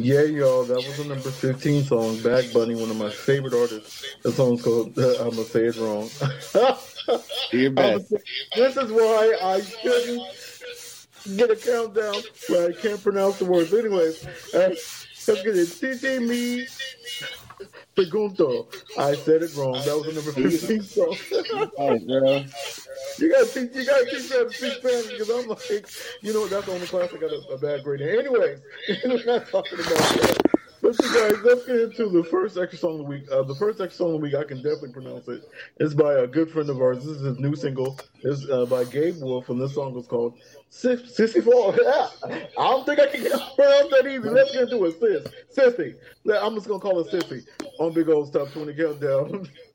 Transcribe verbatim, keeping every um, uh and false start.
Yeah, y'all, that was the number fifteen song, Bad Bunny, one of my favorite artists. The song's called, uh, I'm going to say it wrong. Do your I'm gonna best. say, this is why I shouldn't get a countdown where I can't pronounce the words. Anyways, uh, let's get it. Titi me pregunto. I said it wrong. That was the number You, fifteen song. you got it, girl. You gotta teach, you gotta teach me how to speak Spanish because I'm like, you know, that's the only class I got a, a bad grade in. Anyways, we're not talking about that. Listen, guys, let's get into the first extra song of the week. Uh, the first extra song of the week, I can definitely pronounce it. It's by a good friend of ours. This is his new single. It's uh, by Gabe Wolf, and this song was called Sis- Sissy Fall. Yeah. I don't think I can pronounce that easy. Let's get into it. Sis. Sissy. I'm just going to call it Sissy on Big Old Top twenty Countdown.